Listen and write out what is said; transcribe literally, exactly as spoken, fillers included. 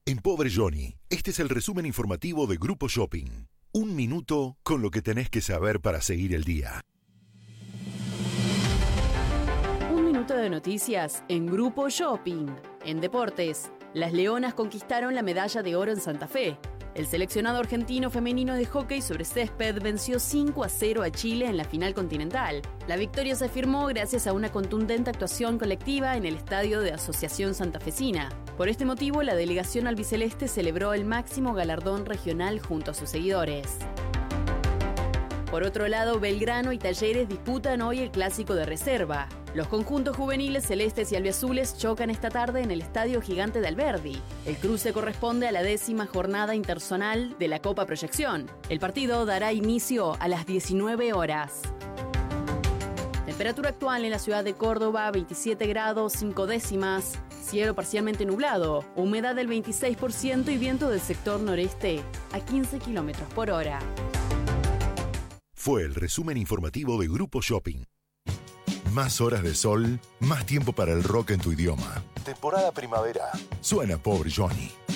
En Pobre Johnny, este es el resumen informativo de Grupo Shopping. Un minuto con lo que tenés que saber para seguir el día. Un minuto de noticias en Grupo Shopping. En deportes, las Leonas conquistaron la medalla de oro en Santa Fe. El seleccionado argentino femenino de hockey sobre césped venció cinco a cero a Chile en la final continental. La victoria se firmó gracias a una contundente actuación colectiva en el estadio de Asociación Santafesina. Por este motivo, la delegación albiceleste celebró el máximo galardón regional junto a sus seguidores. Por otro lado, Belgrano y Talleres disputan hoy el clásico de reserva. Los conjuntos juveniles celestes y albiazules chocan esta tarde en el Estadio Gigante de Alberdi. El cruce corresponde a la décima jornada interzonal de la Copa Proyección. El partido dará inicio a las diecinueve horas. Temperatura actual en la ciudad de Córdoba, veintisiete grados cinco décimas. Cielo parcialmente nublado, humedad del veintiséis por ciento y viento del sector noreste a quince kilómetros por hora. Fue el resumen informativo de Grupo Shopping. Más horas de sol, más tiempo para el rock en tu idioma. Temporada primavera. Suena Pobre Johnny.